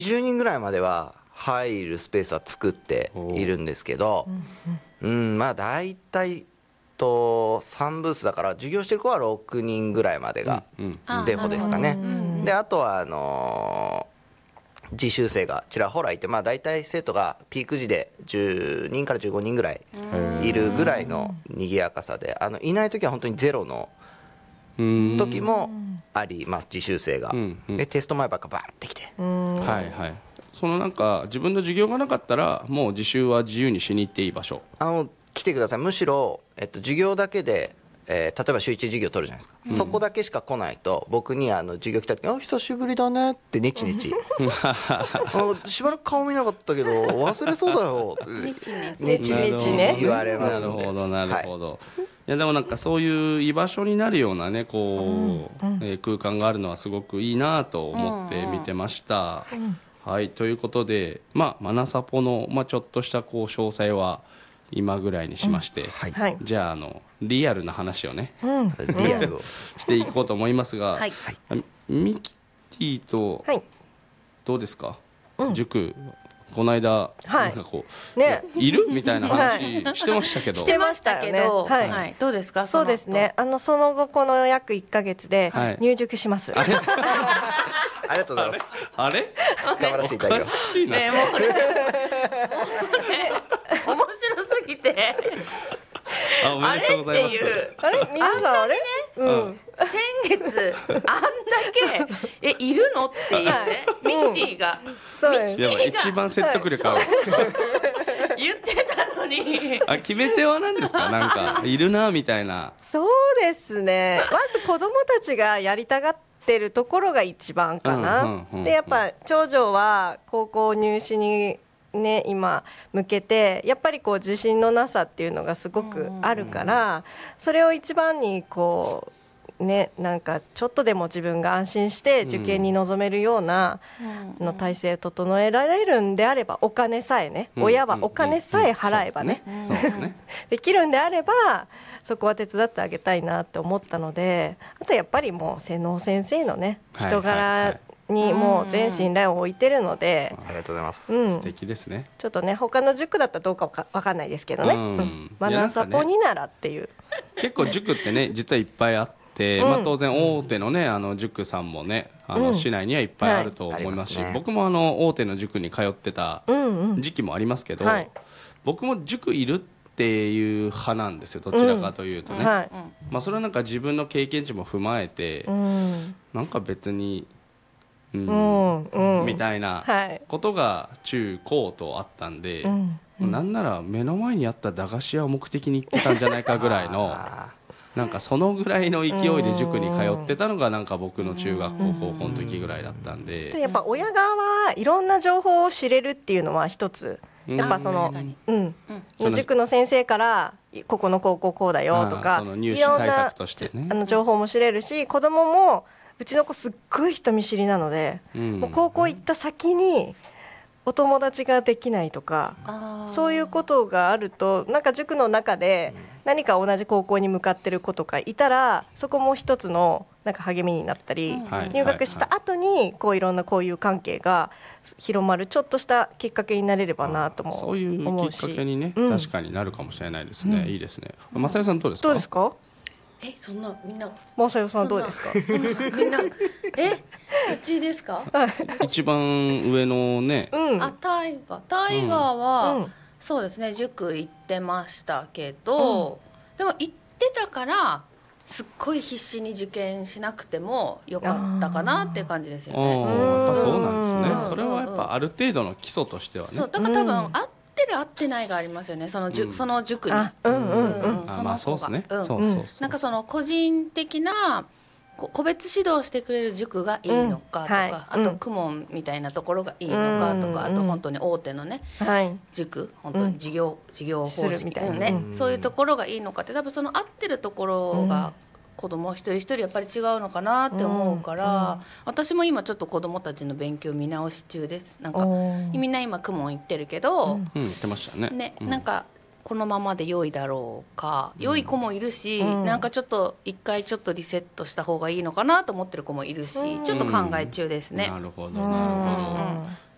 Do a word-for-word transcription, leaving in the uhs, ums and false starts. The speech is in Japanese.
じゅうにんぐらいまでは入るスペースは作っているんですけど、うん、まあ大体とさんブースだから授業してる子はろくにんぐらいまでがデフォですかね。であとはあのー、実習生がちらほらいて、まあ大体生徒がピーク時でじゅうにんからじゅうごにんぐらいいるぐらいの賑やかさで、あのいない時は本当にゼロの時もあります。実習生が、うんうん、でテスト前ばっかバーってきて、 はいはい、そのなんか自分の授業がなかったらもう自習は自由にしに行っていい場所？ あの来てください。むしろ、えっと、授業だけで、えー、例えば週いち授業取るじゃないですか、うん、そこだけしか来ないと僕にあの授業来た時に「あ久しぶりだね」ってネチネチあしばらく顔見なかったけど忘れそうだよネチネチネチね言われますんで。 なるほどなるほど、はい、いやでもなんかそういう居場所になるようなねこう、うんうんえー、空間があるのはすごくいいなと思って見てました、うんうんはい、ということで、まあ、マナサポの、まあ、ちょっとしたこう詳細は今ぐらいにしまして、うんはい、じゃあ、あのリアルな話をね、うん、リアルをしていこうと思いますが、はい、ミキティとどうですか、はい、塾この間、はい、なんかこう、ね、いるみたいな話してましたけど、 してましたけど、はいはい、どうですか？ そうですね。あのその後この約いっかげつで入塾します。はい、 ありがとうございます。 あれ？ 頑張らせていただきます。 ね、もうね、もうね、面白すぎて。 あ、おめでとうございます。 あれ皆さんあれ？ うん。先月あんだけえいるのっていうね、ミキティが、 そうです。 やばい一番説得力ある。 言ってたのに。 あ、決め手は何ですか？なんかいるなみたいな。 そうですね。まず子供たちがやりたがってるところが一番かな。でやっぱ長女は高校入試にね、今向けてやっぱりこう自信のなさっていうのがすごくあるから、それを一番にこうね、なんかちょっとでも自分が安心して受験に臨めるようなの体制を整えられるんであれば、お金さえね、親はお金さえ払えばねできるんであればそこは手伝ってあげたいなって思ったので、あとやっぱりもう瀬能先生のね人柄にもう全信頼を置いてるので、 ありがとうございます、 うん、素敵ですね。 ちょっとね他の塾だったらどうかわかんないですけどね、うん、マナサポにならっていう、ね、 結構塾ってね実はいっぱいあって、うんまあ、当然大手のねあの塾さんもねあの市内にはいっぱいあると思いますし、うんはい、僕もあの大手の塾に通ってた時期もありますけど、うんうんはい、僕も塾いるっていう派なんですよ、どちらかというとね、うんはいまあ、それはなんか自分の経験値も踏まえて、うん、なんか別にうんうん、みたいなことが中高とあったんで、うんうん、なんなら目の前にあった駄菓子屋を目的に行ってたんじゃないかぐらいのなんかそのぐらいの勢いで塾に通ってたのがなんか僕の中学校高校の時ぐらいだったんで、 やっぱ親側はいろんな情報を知れるっていうのは一つやっぱその、うんうん、塾の先生からここの高校こうだよとかその入試対策としてねあの情報も知れるし、子供もうちの子すっごい人見知りなので、うん、もう高校行った先にお友達ができないとか、そういうことがあるとなんか塾の中で何か同じ高校に向かってる子とかいたらそこも一つのなんか励みになったり、うん、入学した後にこういろんな交友関係が広まるちょっとしたきっかけになれればなとも思うし、 そういうきっかけにね、うん、確かになるかもしれないですね、うん、いいですね。正代さんどうですか？ どうですか？ え、そんなみんな正代さんどうですか？ そんなみんなえ、うちですか？ 一番上のね、 うん、あ、タイガータイガーは、うん、そうですね塾行ってましたけど、うん、でも行ってたからすっごい必死に受験しなくてもよかったかなっていう感じですよね。 やっぱそうなんですね、うん、それはやっぱある程度の基礎としてはね、 そうだから多分あ合ってる合ってないがありますよね、その、じゅ、うん、その塾に、 うんうんうん、 あ、まあそうですね、 うん、 そうそうそう、 なんかその個人的な個別指導してくれる塾がいいのかとか、うんはい、あと公文みたいなところがいいのかとか、うん、あと本当に大手のね、はい、塾本当に事業、うん、事業方式のね、うん、そういうところがいいのかって多分その合ってるところが子供一人一人やっぱり違うのかなって思うから、うん、私も今ちょっと子供たちの勉強見直し中です。なんかみんな今公文行ってるけど、 うん言ってましたね、 ね、 うん、 なんかこのままで良いだろうか、良い子もいるし、うん、なんかちょっと一回ちょっとリセットした方がいいのかなと思ってる子もいるし、うん、ちょっと考え中ですね、 うん、なるほどなるほど、